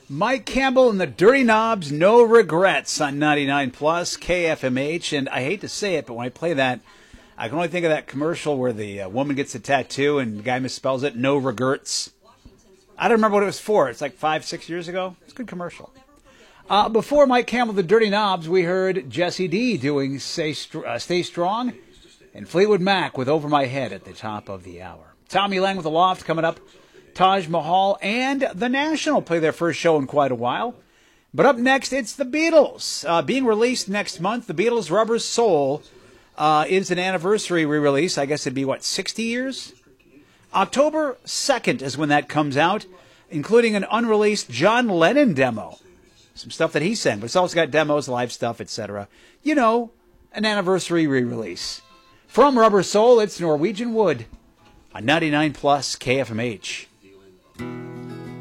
Mike Campbell and the Dirty Knobs, No Regrets on 99 Plus KFMH. And I hate to say it, but when I play that, I can only think of that commercial where the woman gets a tattoo and the guy misspells it, No Regrets. I don't remember what it was for. It's like 5-6 years ago. It's a good commercial. Before Mike Campbell, the Dirty Knobs, we heard Jesse D doing Stay Strong and Fleetwood Mac with Over My Head at the top of the hour. Tommy Lang with The Loft coming up. Taj Mahal and The National play their first show in quite a while. But up next, it's the Beatles. Being released next month, the Beatles' Rubber Soul is an anniversary re-release. I guess it'd be, 60 years? October 2nd is when that comes out, including an unreleased John Lennon demo. Some stuff that he sang, but it's also got demos, live stuff, etc. You know, an anniversary re-release. From Rubber Soul, it's Norwegian Wood on 99 Plus KFMH.